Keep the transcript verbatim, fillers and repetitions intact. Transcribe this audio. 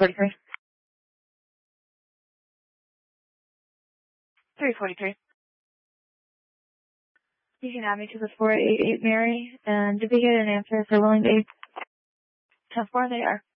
forty-three. three forty-three. You can add me to the four eight eight Mary, and did we get an answer for Willing Bay? ten four, they are.